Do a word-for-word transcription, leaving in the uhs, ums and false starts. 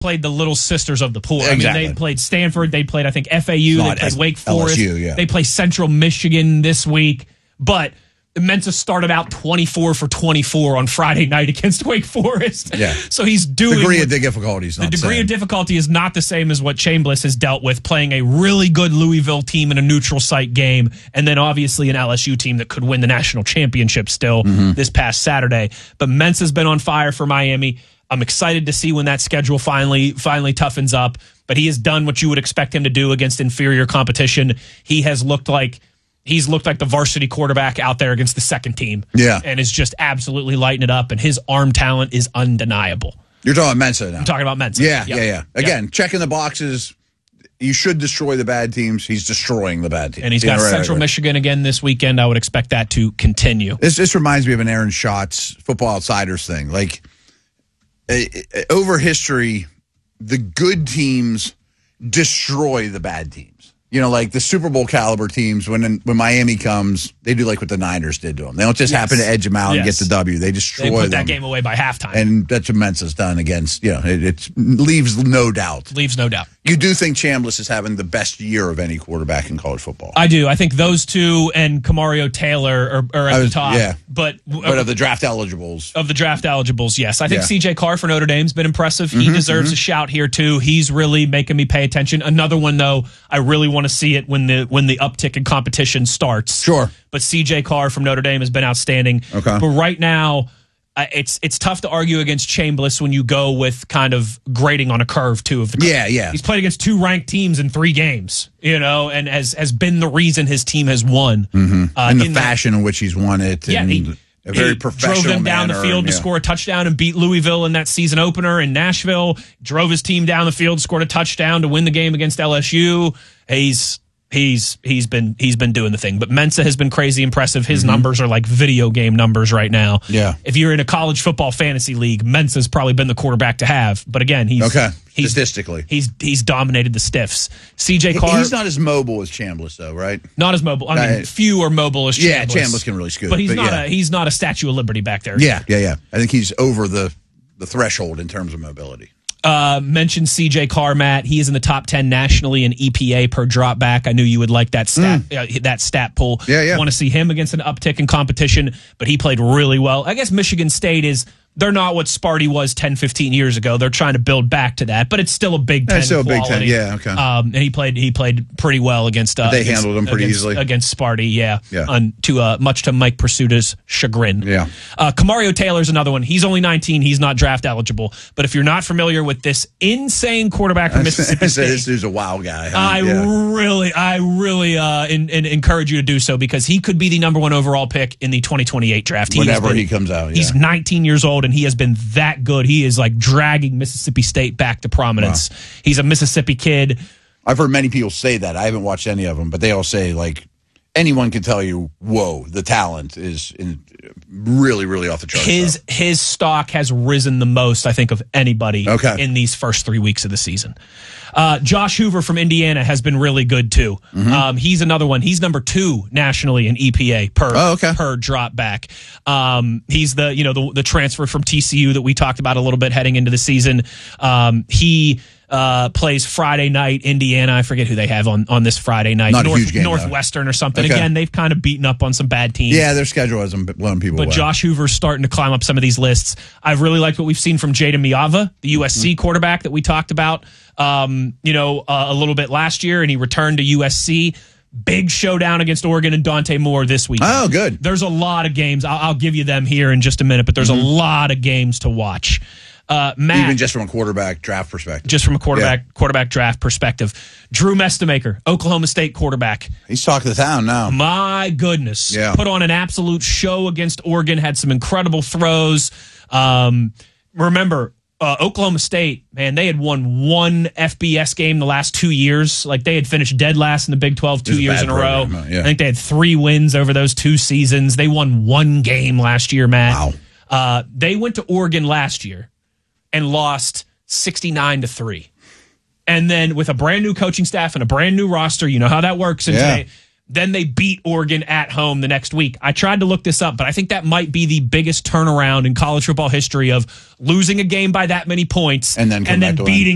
played the little sisters of the poor. Exactly. I mean, they played Stanford. They played, I think, F A U. They played S- Wake Forest. L S U, yeah. They play Central Michigan this week. But Mensa started out twenty-four for twenty-four on Friday night against Wake Forest. Yeah. So he's doing... The degree what, of difficulty is not The degree same. of difficulty is not the same as what Chambliss has dealt with, playing a really good Louisville team in a neutral site game, and then obviously an L S U team that could win the national championship still Mm-hmm. this past Saturday. But Mensa's been on fire for Miami. I'm excited to see when that schedule finally finally toughens up. But he has done what you would expect him to do against inferior competition. He has looked like he's looked like the varsity quarterback out there against the second team. Yeah. And is just absolutely lighting it up. And his arm talent is undeniable. You're talking about Mensa now. I'm talking about Mensa. Yeah, Yep. yeah, yeah. Again, Yep. checking the boxes. You should destroy the bad teams. He's destroying the bad teams. And he's Yeah, got right, Central right, right. Michigan again this weekend. I would expect that to continue. This this reminds me of an Aaron Schatz Football Outsiders thing. Like eh, eh, over history, the good teams destroy the bad teams. You know, like the Super Bowl caliber teams. When when Miami comes, they do like what the Niners did to them. They don't just Yes. happen to edge them out and Yes. get the W. They destroy They put them. that game away by halftime. And that's what Mensa's done against. You know, it, it leaves no doubt. Leaves no doubt. You do think Chambliss is having the best year of any quarterback in college football? I do. I think those two and Kamario Taylor are, are at I was- the top. yeah. But, But of the draft eligibles, of the draft eligibles, yes. I think Yeah. C J Carr for Notre Dame's been impressive. He deserves a shout here, too. He's really making me pay attention. Another one, though, I really want to see it when the when the uptick in competition starts. Sure. But C J Carr from Notre Dame has been outstanding. Okay. But right now, uh, it's it's tough to argue against Chambliss when you go with kind of grading on a curve, too. Of the Yeah, yeah. He's played against two ranked teams in three games, you know, and has, has been the reason his team has won. Mm-hmm. Uh, and the in that- fashion in which he's won it, Yeah, and he- a very he professional drove them down the manner, field and, to yeah. score a touchdown and beat Louisville in that season opener in Nashville. Drove his team down the field, scored a touchdown to win the game against L S U. He's he's he's been he's been doing the thing. But Mensa has been crazy impressive. His numbers are like video game numbers right now. Yeah. If you're in a college football fantasy league, Mensa's probably been the quarterback to have. But again, he's Okay, he's, statistically. he's he's dominated the stiffs. C J He- Carr He's not as mobile as Chambliss, though, right? not as mobile. I mean, Uh, few are mobile as Chambliss. Yeah, Chambliss can really scoot, but he's but not yeah. a he's not a Statue of Liberty back there. Yeah, yeah, yeah. I think he's over the the threshold in terms of mobility. Uh, mentioned C J Carr, Matt. He is in the top ten nationally in E P A per drop back. I knew you would like that stat uh, that stat pool. Yeah, yeah. Want to see him against an uptick in competition, but he played really well. I guess Michigan State is they're not what Sparty was ten, fifteen years ago. They're trying to build back to that, but it's still a Big Ten. It's still a Big quality. Ten, yeah, okay. Um, and he played he played pretty well against. Uh, They against- handled him pretty against- easily. against Sparty. Yeah, Yeah. On, to uh, much to Mike Pursuita's chagrin. Yeah. Uh, Kamario Taylor's another one. He's only nineteen. He's not draft eligible. But if you're not familiar with this insane quarterback from Mississippi I said this State, dude's a wild guy. huh? I Yeah. really, I really uh, in, in encourage you to do so because he could be the number one overall pick in the twenty twenty-eight draft. He has Whenever been- he comes out, yeah. He's nineteen years old and he has been that good. He is like dragging Mississippi State back to prominence. He's a Mississippi kid. I've heard many people say that. I haven't watched any of them, but they all say, like, anyone can tell you, whoa, the talent is in, really, really off the charts. His though. his stock has risen the most, I think, of anybody Okay. in these first three weeks of the season. Uh, Josh Hoover from Indiana has been really good too. Mm-hmm. Um, he's another one. He's number two nationally in E P A per Oh, okay. per drop back. Um, he's the you know the the transfer from T C U that we talked about a little bit heading into the season. Um, he. Uh, plays Friday night, Indiana. I forget who they have on, on this Friday night. Not a huge game, though. Northwestern or something. Okay. Again, they've kind of beaten up on some bad teams. Yeah, their schedule has them blowing people But away. Josh Hoover's starting to climb up some of these lists. I've really liked what we've seen from Jada Miava, the U S C Mm-hmm. quarterback that we talked about, um, you know, uh, a little bit last year, and he returned to U S C. Big showdown against Oregon and Dante Moore this week. Oh, good. There's a lot of games. I'll, I'll give you them here in just a minute, but there's a lot of games to watch. Uh, Matt, Even just from a quarterback draft perspective. just from a quarterback quarterback draft perspective, Drew Mestamaker, Oklahoma State quarterback. He's talking the town now. My goodness. Yeah. Put on an absolute show against Oregon, had some incredible throws. Um, remember, uh, Oklahoma State, man, they had won one F B S game the last two years. Like they had finished dead last in the Big twelve two It's a years bad in a row. program, yeah. I think they had three wins over those two seasons. They won one game last year, Matt. Wow. Uh, they went to Oregon last year and lost sixty-nine to three. And then with a brand new coaching staff and a brand new roster, you know how that works. And Yeah. today, then they beat Oregon at home the next week. I tried to look this up, but I think that might be the biggest turnaround in college football history of losing a game by that many points And then come and back then to win. beating